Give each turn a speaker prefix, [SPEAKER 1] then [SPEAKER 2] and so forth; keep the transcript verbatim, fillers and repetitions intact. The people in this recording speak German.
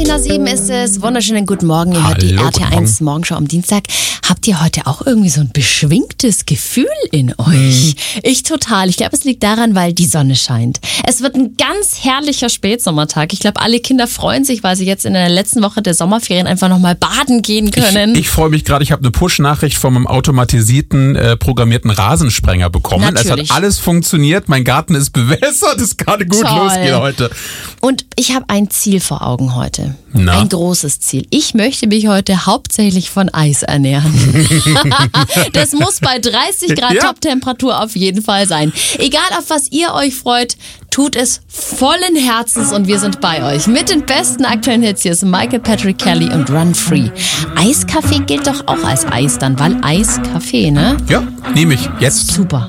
[SPEAKER 1] zwanzig nach sieben ist es. Wunderschönen guten Morgen. Ihr hört die
[SPEAKER 2] Hallo,
[SPEAKER 1] R T eins Morgenshow am Dienstag. Habt ihr heute auch irgendwie so ein beschwingtes Gefühl in euch? Mhm. Ich total. Ich glaube, es liegt daran, weil die Sonne scheint. Es wird ein ganz herrlicher Spätsommertag. Ich glaube, alle Kinder freuen sich, weil sie jetzt in der letzten Woche der Sommerferien einfach nochmal baden gehen können.
[SPEAKER 2] Ich, ich freue mich gerade. Ich habe eine Push-Nachricht von einem automatisierten, äh, programmierten Rasensprenger bekommen.
[SPEAKER 1] Natürlich.
[SPEAKER 2] Es hat alles funktioniert. Mein Garten ist bewässert. Es kann gut
[SPEAKER 1] Toll.
[SPEAKER 2] losgehen heute.
[SPEAKER 1] Und ich habe ein Ziel vor Augen heute.
[SPEAKER 2] Na?
[SPEAKER 1] Ein großes Ziel. Ich möchte mich heute hauptsächlich von Eis ernähren. Das muss bei dreißig Grad
[SPEAKER 2] Ja.
[SPEAKER 1] Top-Temperatur auf jeden Fall sein. Egal, auf was ihr euch freut, tut es vollen Herzens und wir sind bei euch. Mit den besten aktuellen Hits. Hier ist Michael Patrick Kelly und Run Free. Eiskaffee gilt doch auch als Eis dann, weil Eiskaffee, ne?
[SPEAKER 2] Ja, nehme ich jetzt.
[SPEAKER 1] Super.